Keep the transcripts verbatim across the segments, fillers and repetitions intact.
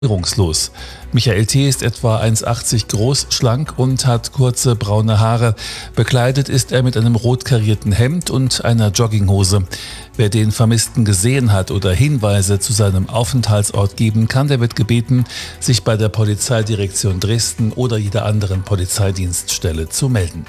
Berührungslos. Michael T. ist etwa eins Komma achtzig groß, schlank und hat kurze braune Haare. Bekleidet ist er mit einem rot karierten Hemd und einer Jogginghose. Wer den Vermissten gesehen hat oder Hinweise zu seinem Aufenthaltsort geben kann, der wird gebeten, sich bei der Polizeidirektion Dresden oder jeder anderen Polizeidienststelle zu melden.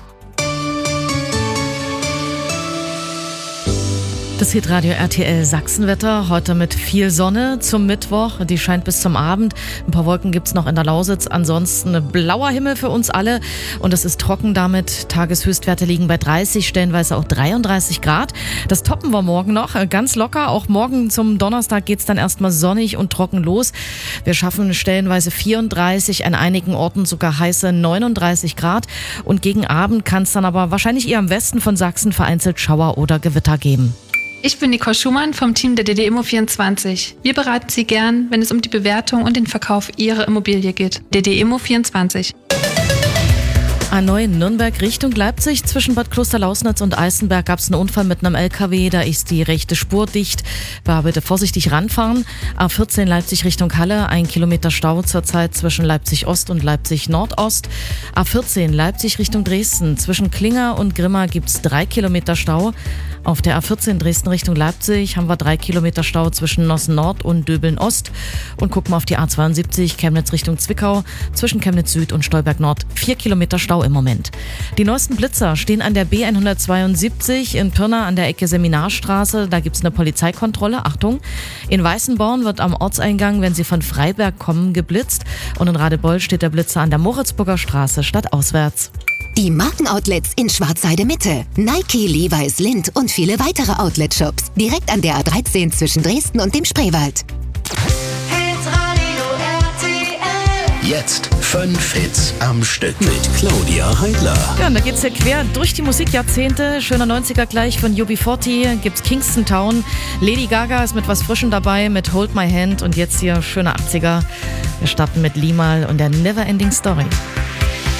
Das Hitradio R T L Sachsenwetter, heute mit viel Sonne zum Mittwoch, die scheint bis zum Abend. Ein paar Wolken gibt's noch in der Lausitz, ansonsten blauer Himmel für uns alle und es ist trocken damit. Tageshöchstwerte liegen bei dreißig, stellenweise auch dreiunddreißig Grad. Das toppen wir morgen noch, ganz locker. Auch morgen zum Donnerstag geht's dann erstmal sonnig und trocken los. Wir schaffen stellenweise vierunddreißig, an einigen Orten sogar heiße neununddreißig Grad und gegen Abend kann es dann aber wahrscheinlich eher im Westen von Sachsen vereinzelt Schauer oder Gewitter geben. Ich bin Nicole Schumann vom Team der D D Immo vierundzwanzig. Wir beraten Sie gern, wenn es um die Bewertung und den Verkauf Ihrer Immobilie geht. D D Immo vierundzwanzig. A neun Nürnberg Richtung Leipzig. Zwischen Bad Klosterlausnitz und Eisenberg gab es einen Unfall mit einem L K W. Da ist die rechte Spur dicht. Da bitte vorsichtig ranfahren. A vierzehn Leipzig Richtung Halle. Ein Kilometer Stau zurzeit zwischen Leipzig Ost und Leipzig Nordost. A vierzehn Leipzig Richtung Dresden. Zwischen Klinger und Grimma gibt es drei Kilometer Stau. Auf der A vierzehn Dresden Richtung Leipzig haben wir drei Kilometer Stau zwischen Nossen Nord und Döbeln Ost. Und gucken wir auf die A zweiundsiebzig Chemnitz Richtung Zwickau. Zwischen Chemnitz Süd und Stolberg Nord vier Kilometer Stau im Moment. Die neuesten Blitzer stehen an der B hundertzweiundsiebzig in Pirna an der Ecke Seminarstraße. Da gibt es eine Polizeikontrolle. Achtung! In Weißenborn wird am Ortseingang, wenn Sie von Freiberg kommen, geblitzt. Und in Radebeul steht der Blitzer an der Moritzburger Straße stadtauswärts. Die Markenoutlets in Schwarzheide Mitte. Nike, Levi's, Lindt und viele weitere Outlet-Shops. Direkt an der A dreizehn zwischen Dresden und dem Spreewald. Hitradio R T L. Jetzt fünf Hits am Stück mit Claudia Heidler. Ja, und da geht's hier quer durch die Musikjahrzehnte. Schöner neunziger gleich von U B vierzig. Gibt's Kingston Town. Lady Gaga ist mit was Frischem dabei, mit Hold My Hand. Und jetzt hier schöne achtziger. Wir starten mit Limahl und der Never Ending Story.